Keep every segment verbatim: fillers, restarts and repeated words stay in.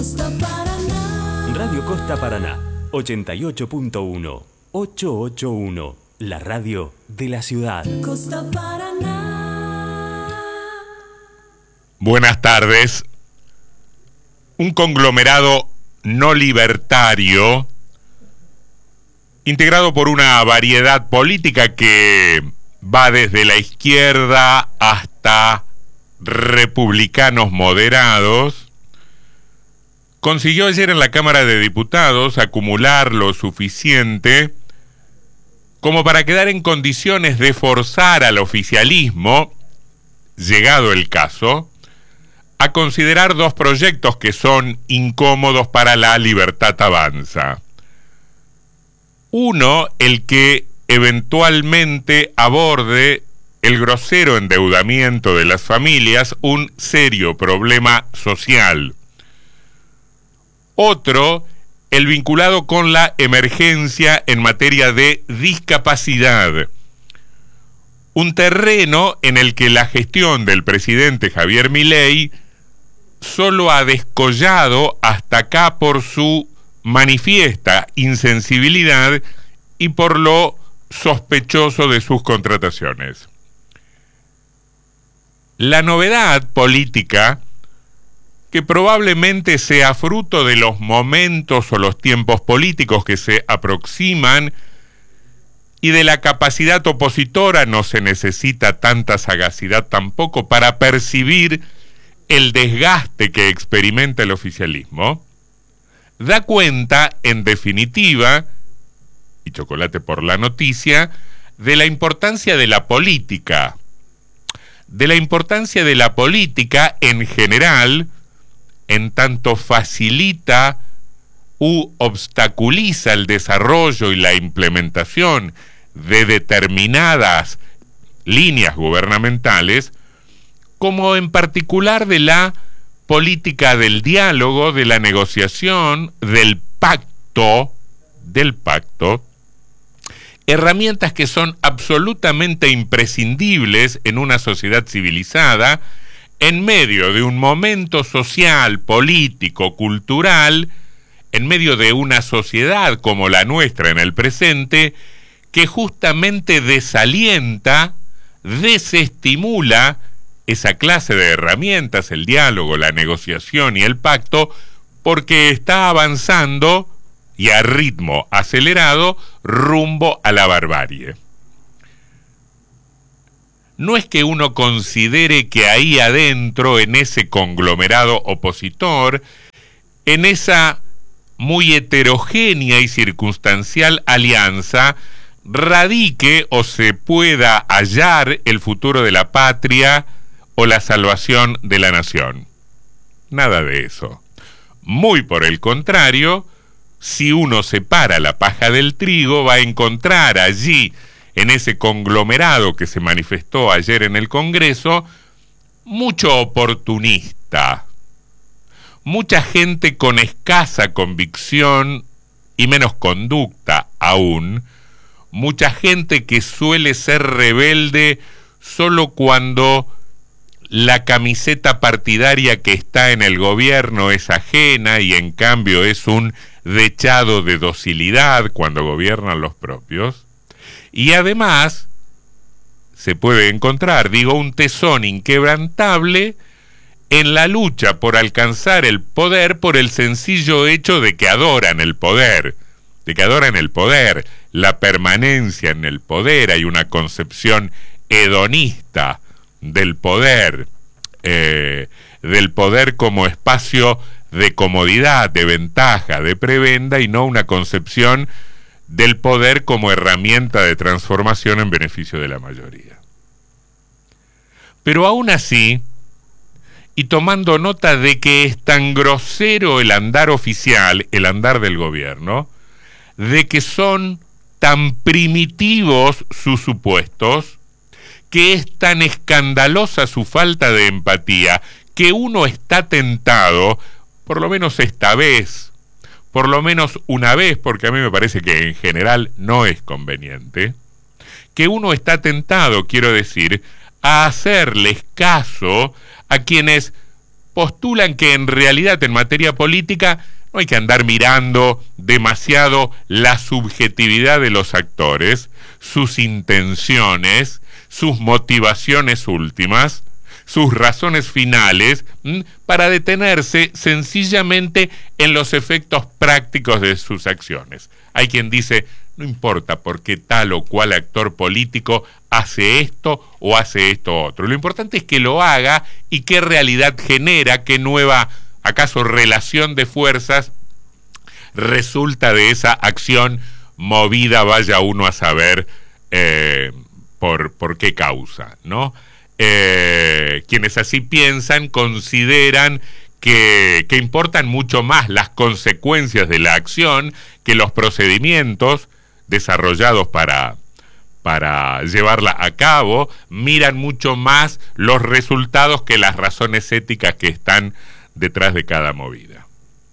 Radio Costa Paraná, ochenta y ocho punto uno, ochocientos ochenta y uno, la radio de la ciudad. Costa Paraná. Buenas tardes. Un conglomerado no libertario, integrado por una variedad política que va desde la izquierda hasta republicanos moderados, consiguió ayer en la Cámara de Diputados acumular lo suficiente como para quedar en condiciones de forzar al oficialismo, llegado el caso, a considerar dos proyectos que son incómodos para la Libertad Avanza. Uno, el que eventualmente aborde el grosero endeudamiento de las familias, un serio problema social. Otro, el vinculado con la emergencia en materia de discapacidad. Un terreno en el que la gestión del presidente Javier Milei solo ha descollado hasta acá por su manifiesta insensibilidad y por lo sospechoso de sus contrataciones. La novedad política, que probablemente sea fruto de los momentos o los tiempos políticos que se aproximan y de la capacidad opositora, no se necesita tanta sagacidad tampoco para percibir el desgaste que experimenta el oficialismo, da cuenta, en definitiva, y chocolate por la noticia, de la importancia de la política, de la importancia de la política en general, en tanto facilita u obstaculiza el desarrollo y la implementación de determinadas líneas gubernamentales, como en particular de la política del diálogo, de la negociación, del pacto, del pacto, herramientas que son absolutamente imprescindibles en una sociedad civilizada, en medio de un momento social, político, cultural, en medio de una sociedad como la nuestra en el presente, que justamente desalienta, desestimula esa clase de herramientas, el diálogo, la negociación y el pacto, porque está avanzando y a ritmo acelerado rumbo a la barbarie. No es que uno considere que ahí adentro, en ese conglomerado opositor, en esa muy heterogénea y circunstancial alianza, radique o se pueda hallar el futuro de la patria o la salvación de la nación. Nada de eso. Muy por el contrario, si uno separa la paja del trigo, va a encontrar allí, en ese conglomerado que se manifestó ayer en el Congreso, mucho oportunista, mucha gente con escasa convicción y menos conducta aún, mucha gente que suele ser rebelde solo cuando la camiseta partidaria que está en el gobierno es ajena y en cambio es un dechado de docilidad cuando gobiernan los propios. Y además se puede encontrar, digo, un tesón inquebrantable en la lucha por alcanzar el poder por el sencillo hecho de que adoran el poder, de que adoran el poder, la permanencia en el poder. Hay una concepción hedonista del poder, eh, del poder como espacio de comodidad, de ventaja, de prebenda, y no una concepción del poder como herramienta de transformación en beneficio de la mayoría. Pero aún así, y tomando nota de que es tan grosero el andar oficial, el andar del gobierno, de que son tan primitivos sus supuestos, que es tan escandalosa su falta de empatía, que uno está tentado, por lo menos esta vez, por lo menos una vez, porque a mí me parece que en general no es conveniente, que uno está tentado, quiero decir, a hacerles caso a quienes postulan que en realidad en materia política no hay que andar mirando demasiado la subjetividad de los actores, sus intenciones, sus motivaciones últimas, sus razones finales, ¿m? para detenerse sencillamente en los efectos prácticos de sus acciones. Hay quien dice, no importa por qué tal o cual actor político hace esto o hace esto otro. Lo importante es que lo haga y qué realidad genera, qué nueva, acaso, relación de fuerzas resulta de esa acción movida, vaya uno a saber eh, por, por qué causa, ¿no? Eh, quienes así piensan consideran que, que importan mucho más las consecuencias de la acción que los procedimientos desarrollados para, para llevarla a cabo, miran mucho más los resultados que las razones éticas que están detrás de cada movida.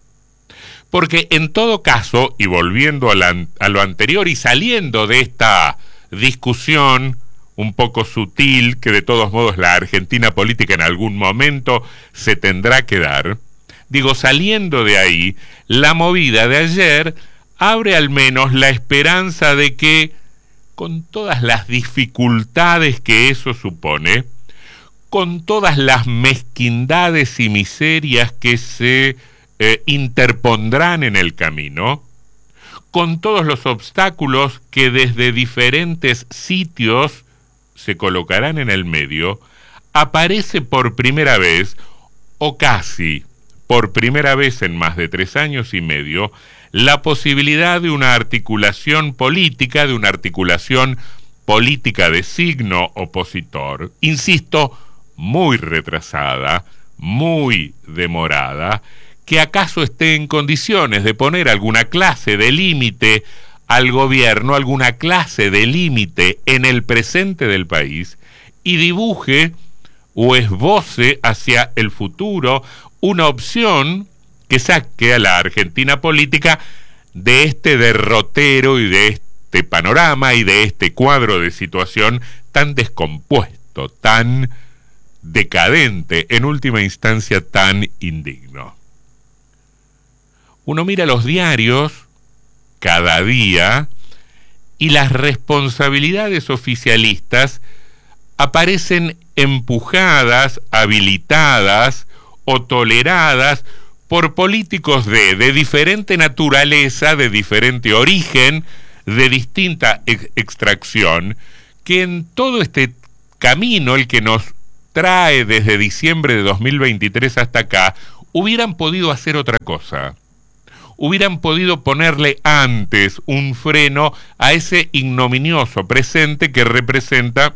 Porque en todo caso, y volviendo a, la, a lo anterior y saliendo de esta discusión un poco sutil, que de todos modos la Argentina política en algún momento se tendrá que dar, digo, saliendo de ahí, la movida de ayer abre al menos la esperanza de que, con todas las dificultades que eso supone, con todas las mezquindades y miserias que se eh, interpondrán en el camino, con todos los obstáculos que desde diferentes sitios se colocarán en el medio, aparece por primera vez, o casi por primera vez en más de tres años y medio, la posibilidad de una articulación política, de una articulación política de signo opositor, insisto, muy retrasada, muy demorada, que acaso esté en condiciones de poner alguna clase de límite al gobierno, alguna clase de límite en el presente del país y dibuje o esboce hacia el futuro una opción que saque a la Argentina política de este derrotero y de este panorama y de este cuadro de situación tan descompuesto, tan decadente, en última instancia tan indigno. Uno mira los diarios cada día y las responsabilidades oficialistas aparecen empujadas, habilitadas o toleradas por políticos de, de diferente naturaleza, de diferente origen, de distinta ex- extracción, que en todo este camino, el que nos trae desde diciembre de dos mil veintitrés hasta acá, hubieran podido hacer otra cosa. Hubieran podido ponerle antes un freno a ese ignominioso presente que representa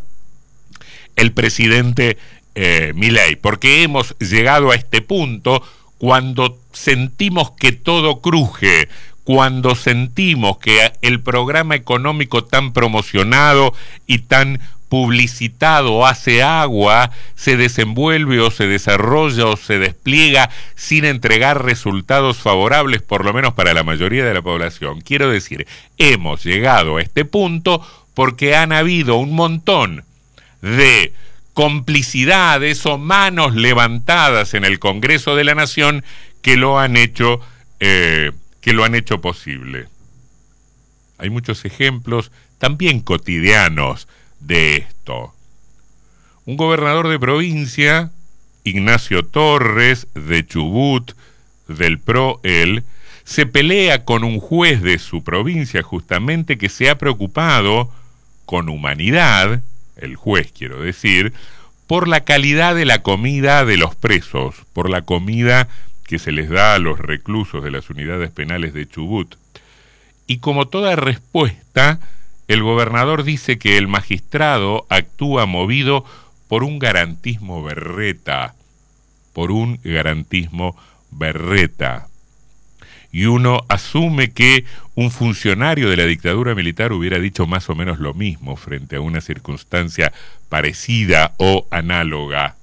el presidente eh, Milei, porque hemos llegado a este punto cuando sentimos que todo cruje, cuando sentimos que el programa económico tan promocionado y tan publicitado hace agua, se desenvuelve o se desarrolla o se despliega sin entregar resultados favorables, por lo menos para la mayoría de la población. Quiero decir, hemos llegado a este punto porque han habido un montón de complicidades o manos levantadas en el Congreso de la Nación que lo han hecho, eh, que lo han hecho posible. Hay muchos ejemplos también cotidianos de esto. Un gobernador de provincia, Ignacio Torres, de Chubut, del P R O, él, se pelea con un juez de su provincia justamente que se ha preocupado con humanidad, el juez quiero decir, por la calidad de la comida de los presos, por la comida que se les da a los reclusos de las unidades penales de Chubut. Y como toda respuesta, el gobernador dice que el magistrado actúa movido por un garantismo berreta, por un garantismo berreta. Y uno asume que un funcionario de la dictadura militar hubiera dicho más o menos lo mismo frente a una circunstancia parecida o análoga.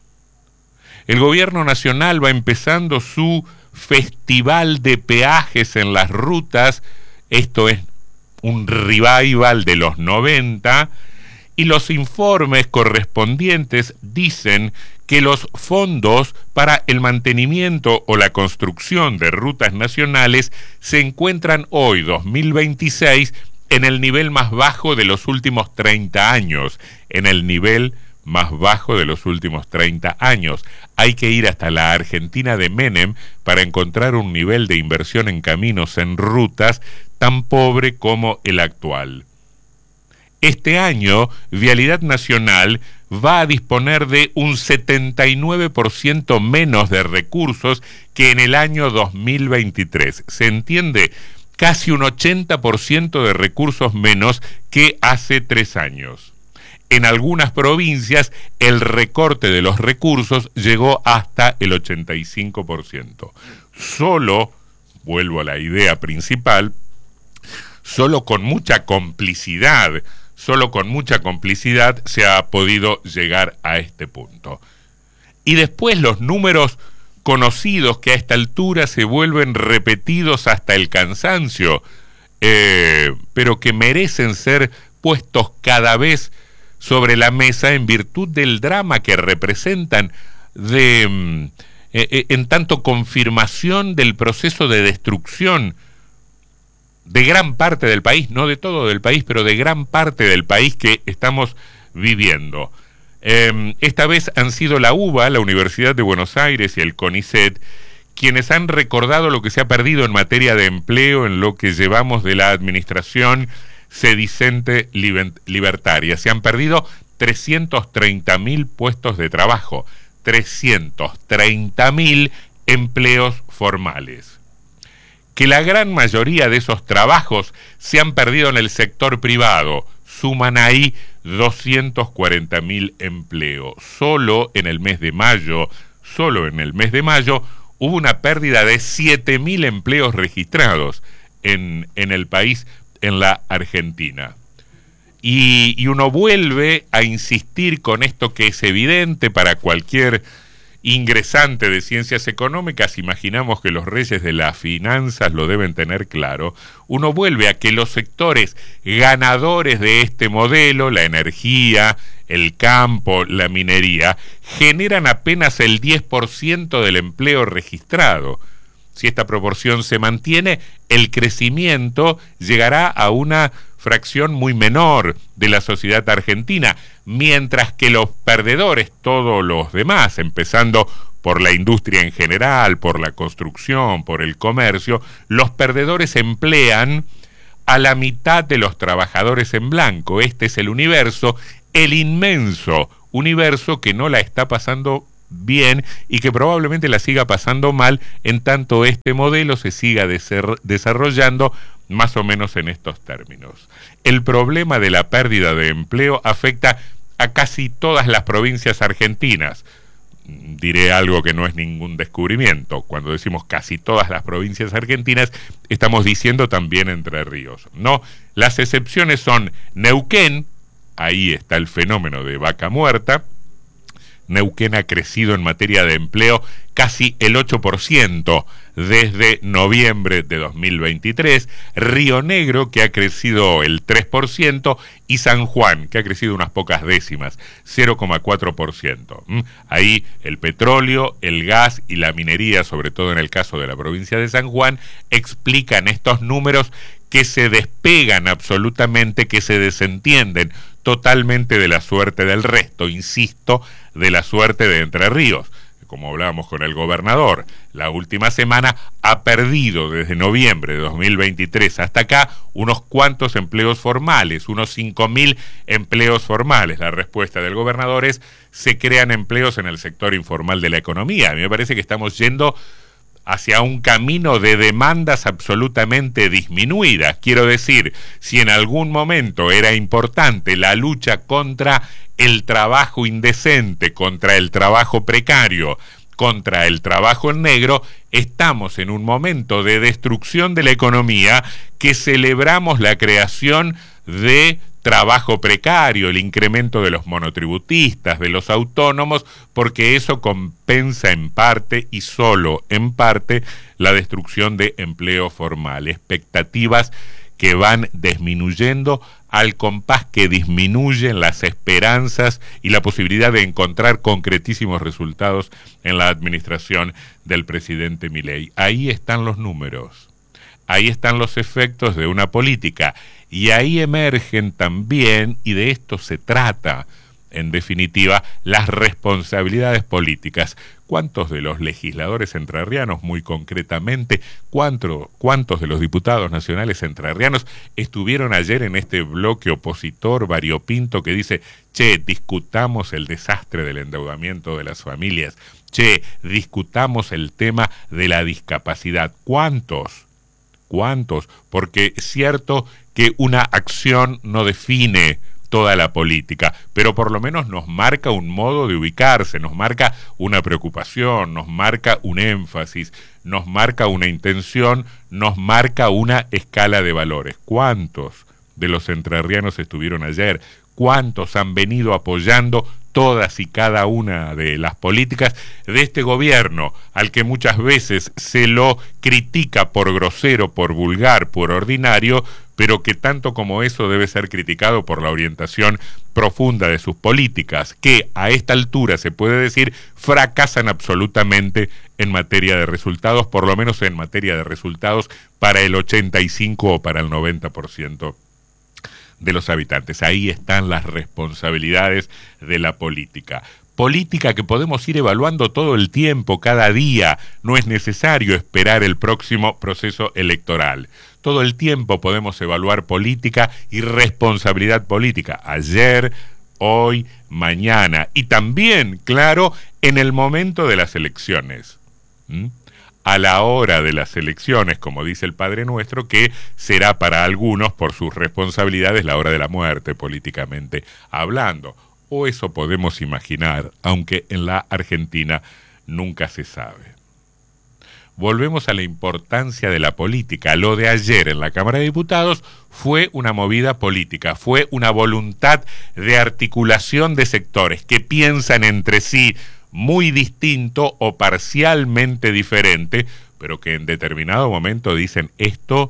El gobierno nacional va empezando su festival de peajes en las rutas, esto es un revival de los noventa, y los informes correspondientes dicen que los fondos para el mantenimiento o la construcción de rutas nacionales se encuentran hoy, dos mil veintiséis, en el nivel más bajo de los últimos treinta años, en el nivel más bajo de los últimos treinta años. Hay que ir hasta la Argentina de Menem para encontrar un nivel de inversión en caminos, en rutas, tan pobre como el actual. Este año, Vialidad Nacional va a disponer de un setenta y nueve por ciento menos de recursos que en el año dos mil veintitrés. ¿Se entiende? Casi un ochenta por ciento de recursos menos que hace tres años. En algunas provincias, el recorte de los recursos llegó hasta el ochenta y cinco por ciento. Solo, vuelvo a la idea principal, solo con mucha complicidad, solo con mucha complicidad se ha podido llegar a este punto. Y después los números conocidos que a esta altura se vuelven repetidos hasta el cansancio, eh, pero que merecen ser puestos cada vez sobre la mesa en virtud del drama que representan de, eh, en tanto confirmación del proceso de destrucción de gran parte del país, no de todo del país, pero de gran parte del país que estamos viviendo. Eh, esta vez han sido la U B A, la Universidad de Buenos Aires y el CONICET quienes han recordado lo que se ha perdido en materia de empleo en lo que llevamos de la administración sedicente libertaria. Se han perdido trescientos treinta mil puestos de trabajo, trescientos treinta mil empleos formales. Que la gran mayoría de esos trabajos se han perdido en el sector privado, suman ahí doscientos cuarenta mil empleos. Solo en el mes de mayo, solo en el mes de mayo, hubo una pérdida de siete mil empleos registrados en, en el país, en la Argentina. Y, y uno vuelve a insistir con esto que es evidente para cualquier ingresante de ciencias económicas, imaginamos que los reyes de las finanzas lo deben tener claro. Uno vuelve a que los sectores ganadores de este modelo, la energía, el campo, la minería, generan apenas el diez por ciento del empleo registrado. Si esta proporción se mantiene, el crecimiento llegará a una fracción muy menor de la sociedad argentina, mientras que los perdedores, todos los demás, empezando por la industria en general, por la construcción, por el comercio, los perdedores emplean a la mitad de los trabajadores en blanco. Este es el universo, el inmenso universo que no la está pasando bien y que probablemente la siga pasando mal en tanto este modelo se siga desarrollando más o menos en estos términos. El problema de la pérdida de empleo afecta a casi todas las provincias argentinas. Diré algo que no es ningún descubrimiento. Cuando decimos casi todas las provincias argentinas, estamos diciendo también Entre Ríos. No, las excepciones son Neuquén, ahí está el fenómeno de vaca muerta. Neuquén ha crecido en materia de empleo casi el ocho por ciento desde noviembre de dos mil veintitrés, Río Negro, que ha crecido el tres por ciento, y San Juan, que ha crecido unas pocas décimas, cero coma cuatro por ciento. Ahí el petróleo, el gas y la minería, sobre todo en el caso de la provincia de San Juan, explican estos números que se despegan absolutamente, que se desentienden totalmente de la suerte del resto, insisto, de la suerte de Entre Ríos. Como hablábamos con el gobernador, la última semana ha perdido desde noviembre de dos mil veintitrés hasta acá unos cuantos empleos formales, unos cinco mil empleos formales. La respuesta del gobernador es: se crean empleos en el sector informal de la economía. A mí me parece que estamos yendo hacia un camino de demandas absolutamente disminuidas. Quiero decir, si en algún momento era importante la lucha contra el trabajo indecente, contra el trabajo precario, contra el trabajo en negro, estamos en un momento de destrucción de la economía que celebramos la creación de trabajo precario, el incremento de los monotributistas, de los autónomos, porque eso compensa en parte y solo en parte la destrucción de empleo formal. Expectativas que van disminuyendo al compás que disminuyen las esperanzas y la posibilidad de encontrar concretísimos resultados en la administración del presidente Milei. Ahí están los números, ahí están los efectos de una política, y ahí emergen también, y de esto se trata, en definitiva, las responsabilidades políticas. ¿Cuántos de los legisladores entrerrianos, muy concretamente, cuánto, cuántos de los diputados nacionales entrerrianos estuvieron ayer en este bloque opositor variopinto que dice, che, discutamos el desastre del endeudamiento de las familias, che, discutamos el tema de la discapacidad? ¿Cuántos? ¿Cuántos? Porque es cierto que una acción no define toda la política, pero por lo menos nos marca un modo de ubicarse, nos marca una preocupación, nos marca un énfasis, nos marca una intención, nos marca una escala de valores. ¿Cuántos de los entrerrianos estuvieron ayer? ¿Cuántos han venido apoyando todas y cada una de las políticas de este gobierno, al que muchas veces se lo critica por grosero, por vulgar, por ordinario, pero que tanto como eso debe ser criticado por la orientación profunda de sus políticas, que a esta altura se puede decir fracasan absolutamente en materia de resultados, por lo menos en materia de resultados para el ochenta y cinco o para el noventa por ciento de los habitantes. Ahí están las responsabilidades de la política. Política que podemos ir evaluando todo el tiempo, cada día. No es necesario esperar el próximo proceso electoral. Todo el tiempo podemos evaluar política y responsabilidad política. Ayer, hoy, mañana. Y también, claro, en el momento de las elecciones. ¿Mm? A la hora de las elecciones, como dice el Padre Nuestro, que será para algunos, por sus responsabilidades, la hora de la muerte, políticamente hablando. O eso podemos imaginar, aunque en la Argentina nunca se sabe. Volvemos a la importancia de la política. Lo de ayer en la Cámara de Diputados fue una movida política, fue una voluntad de articulación de sectores que piensan entre sí muy distinto o parcialmente diferente, pero que en determinado momento dicen esto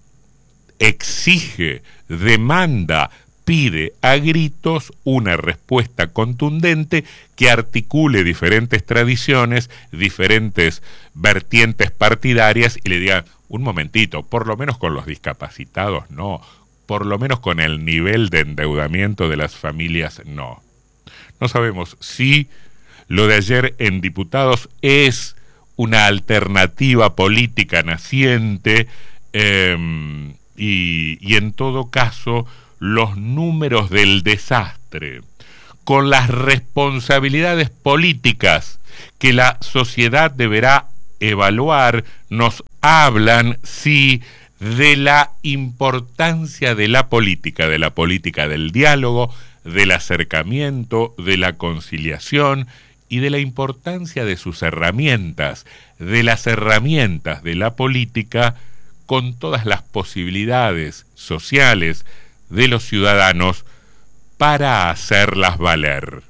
exige, demanda, pide a gritos una respuesta contundente que articule diferentes tradiciones, diferentes vertientes partidarias y le diga, un momentito, por lo menos con los discapacitados no, por lo menos con el nivel de endeudamiento de las familias no. No sabemos si lo de ayer en diputados es una alternativa política naciente eh, y, y en todo caso los números del desastre con las responsabilidades políticas que la sociedad deberá evaluar nos hablan sí de la importancia de la política, de la política del diálogo, del acercamiento, de la conciliación y de la importancia de sus herramientas, de las herramientas de la política con todas las posibilidades sociales de los ciudadanos para hacerlas valer.